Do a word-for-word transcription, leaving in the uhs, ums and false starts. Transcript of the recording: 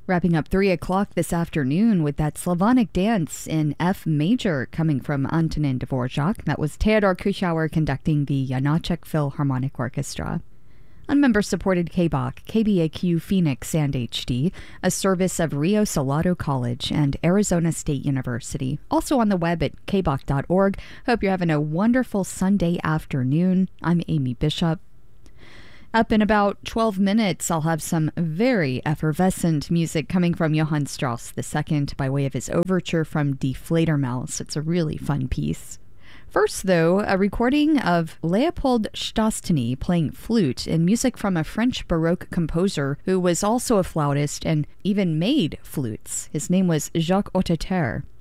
Wrapping up three o'clock this afternoon with that Slavonic dance in F major coming from Antonin Dvorak. That was Theodor Kuchauer conducting the Janáček Philharmonic Orchestra. On member-supported K B O C, K B A Q Phoenix and H D, a service of Rio Salado College and Arizona State University. Also on the web at k b o c dot org. Hope you're having a wonderful Sunday afternoon. I'm Amy Bishop. Up in about twelve minutes, I'll have some very effervescent music coming from Johann Strauss the Second by way of his overture from Die Fledermaus. It's a really fun piece. First, though, a recording of Leopold Stastny playing flute and music from a French Baroque composer who was also a flautist and even made flutes. His name was Jacques Hotteterre.